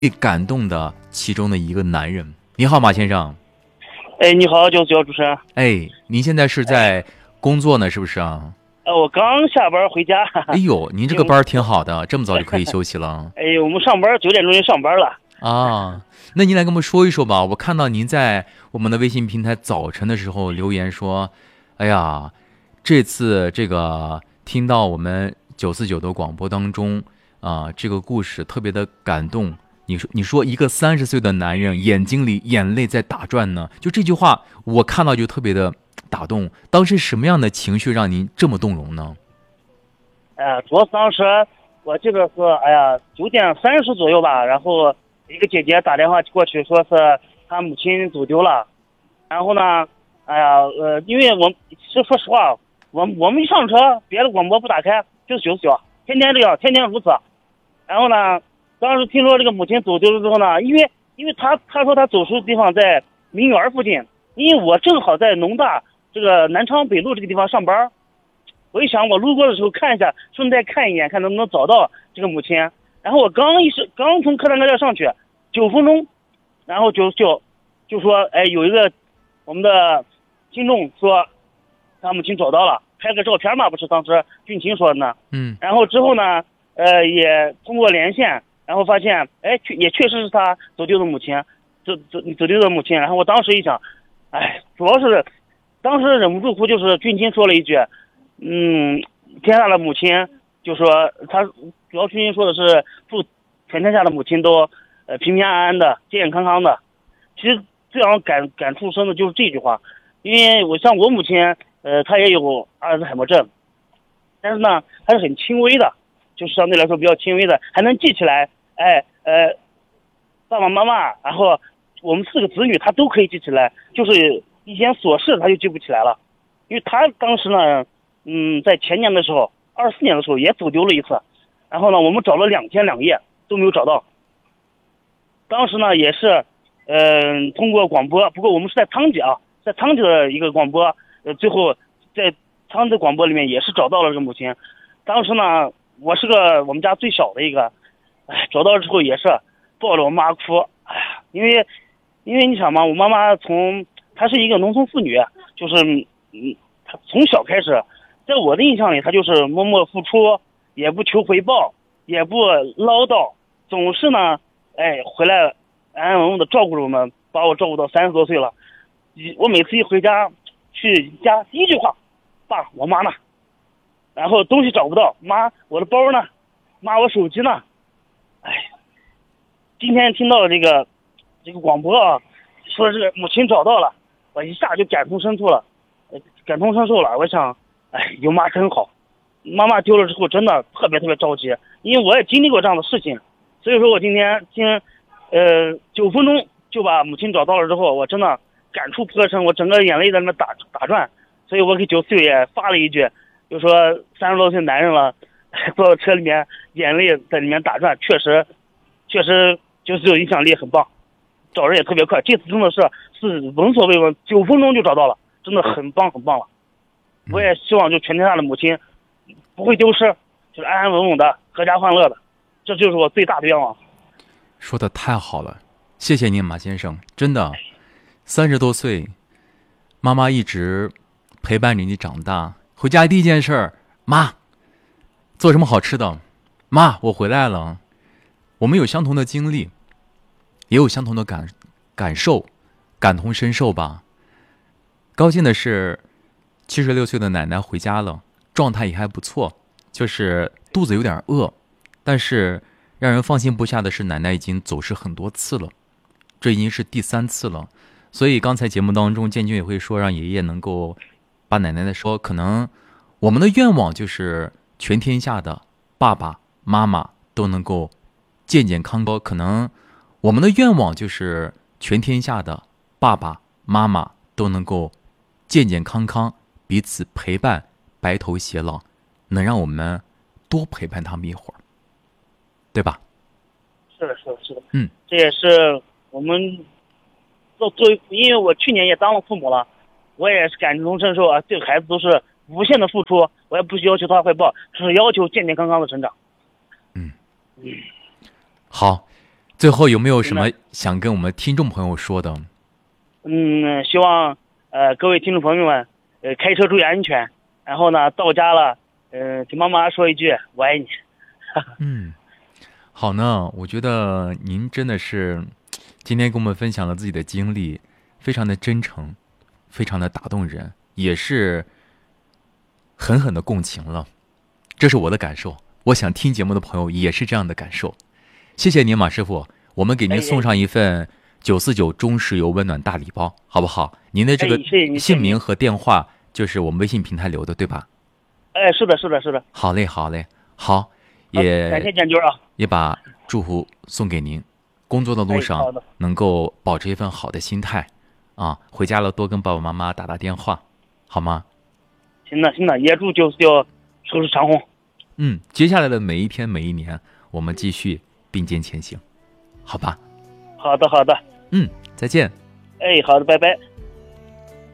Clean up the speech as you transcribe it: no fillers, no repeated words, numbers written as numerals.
最感动的其中的一个男人。你好，马先生。 哎，你好，主持人。 哎，您现在是在工作呢，是不是啊？ 我刚下班回家。 哎呦，您这个班挺好的，这么早就可以休息了。 哎，我们上班9点钟就上班了。 啊，那您来跟我们说一说吧。我看到您在我们的微信平台早晨的时候留言说：“哎呀，这次这个听到我们949的广播当中啊，这个故事特别的感动。你说一个30岁的男人眼睛里眼泪在打转呢，就这句话我看到就特别的打动。当时什么样的情绪让您这么动容呢？” 主要是当时我记得是9点30左右吧，然后一个姐姐打电话过去，说是她母亲走丢了。然后呢，因为说实话，我们一上车，别的广播不打开，就是949，天天这样，天天如此。然后呢，当时听说这个母亲走丢了之后呢，因为他说他走失的地方在民园附近，因为我正好在农大这个南昌北路这个地方上班。我一想，我路过的时候看一下，顺带看一眼，看能不能找到这个母亲。然后我刚从客栈那上去9分钟，然后就说，哎，有一个我们的听众说他母亲找到了，拍个照片嘛，不是当时俊琴说的呢。然后之后呢，也通过连线，然后发现，哎，也确实是他走丢的母亲，走丢的母亲。然后我当时一想，哎，主要是当时忍不住哭，就是俊琴说了一句。天下的母亲就说他主要军说的是祝全天下的母亲都平平安安的健健康康的。其实最让感触深的就是这句话，因为我母亲她也有阿尔兹海默症，但是呢还是很轻微的，就是相对来说比较轻微的，还能记起来。爸爸妈妈，然后我们4个子女她都可以记起来，就是一些琐事她就记不起来了。因为她当时呢在前年的时候，24年的时候也走丢了一次，然后呢，我们找了2天2夜都没有找到。当时呢也是，通过广播，不过我们是在昌吉在昌吉的一个广播，最后在昌吉广播里面也是找到了这个母亲。当时呢，我是我们家最小的一个，找到之后也是抱着我妈哭，因为你想嘛，我妈妈她是一个农村妇女，就是她从小开始。在我的印象里，他就是默默付出，也不求回报，也不唠叨，总是呢，回来安安稳稳的照顾着我们，把我照顾到30多岁了。我每次一回家，去家第一句话，爸，我妈呢？然后东西找不到，妈，我的包呢？妈，我手机呢？今天听到这个广播说是母亲找到了，我一下就感同身受了。我想。有妈真好，妈妈丢了之后真的特别特别着急，因为我也经历过这样的事情，所以说我今天9分钟就把母亲找到了之后，我真的感触颇深，我整个眼泪在那打转，所以我给949也发了一句，就说30多岁男人了，坐到车里面眼泪在里面打转，确实就是有影响力很棒，找人也特别快，这次真的是闻所未闻，9分钟就找到了，真的很棒很棒了。我也希望就全天下的母亲不会丢失，就是安安稳稳的阖家欢乐的，这就是我最大的愿望。 说的太好了，谢谢您马先生，真的30多岁，妈妈一直陪伴着你长大，回家第一件事，妈做什么好吃的，妈我回来了。我们有相同的经历，也有相同的感受，感同身受吧。高兴的是76岁的奶奶回家了，状态也还不错，就是肚子有点饿，但是让人放心不下的是奶奶已经走失很多次了，这已经是第3次了。所以刚才节目当中建军也会说让爷爷能够把奶奶的说，可能我们的愿望就是全天下的爸爸妈妈都能够健健康康，可能我们的愿望就是全天下的爸爸妈妈都能够健健康康，彼此陪伴，白头偕老，能让我们多陪伴他们一会儿，对吧？ 是的。这也是我们作为，因为我去年也当了父母了，我也是感同身受啊，对孩子都是无限的付出，我也不要求他回报，只是要求健健康康的成长。 好， 最后有没有什么想跟我们听众朋友说的？ 希望各位听众朋友们，开车注意安全。然后呢，到家了，给妈妈说一句我爱你。 好呢，我觉得您真的是今天跟我们分享了自己的经历，非常的真诚，非常的打动人，也是狠狠的共情了。这是我的感受，我想听节目的朋友也是这样的感受。谢谢您，马师傅，我们给您送上一份949中石油温暖大礼包，好不好？您的这个姓名和电话就是我们微信平台留的，对吧？ 是的，是的，是的。 好嘞，好嘞，好，也感谢建军啊， 也把祝福送给您，工作的路上能够保持一份好的心态啊，回家了多跟爸爸妈妈打打电话，好吗？ 行的，行的，也祝949收视长虹。 接下来的每一天每一年，我们继续并肩前行，好吧？ 好的，好的。 再见。 好的，拜拜。